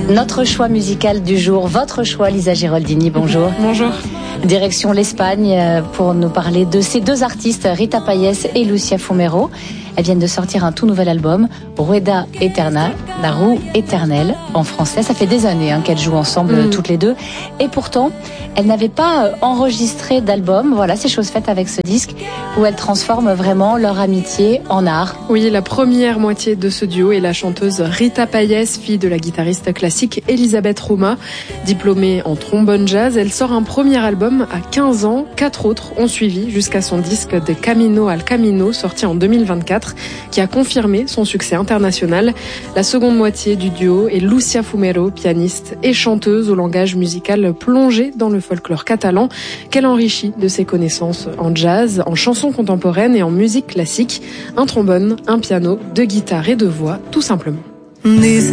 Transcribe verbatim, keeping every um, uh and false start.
Notre choix musical du jour, votre choix, Lisa Giraldini, bonjour. Bonjour. Direction l'Espagne pour nous parler de ces deux artistes, Rita Payés et Lucia Fumero. Elles viennent de sortir un tout nouvel album, Rueda Eterna, la roue éternelle en français. Ça fait des années hein, qu'elles jouent ensemble mmh. toutes les deux. Et pourtant, elles n'avaient pas enregistré d'album. Voilà, c'est chose faite avec ce disque où elles transforment vraiment leur amitié en art. Oui, la première moitié de ce duo est la chanteuse Rita Payés, fille de la guitariste classique Elisabeth Roma. Diplômée en trombone jazz, elle sort un premier album à quinze ans. Quatre autres ont suivi jusqu'à son disque de Camino al Camino, sorti en deux mille vingt-quatre. Qui a confirmé son succès international. La seconde moitié du duo est Lucia Fumero, pianiste et chanteuse au langage musical plongé dans le folklore catalan, qu'elle enrichit de ses connaissances en jazz, en chansons contemporaines et en musique classique. Un trombone, un piano, deux guitares et deux voix, tout simplement. Dice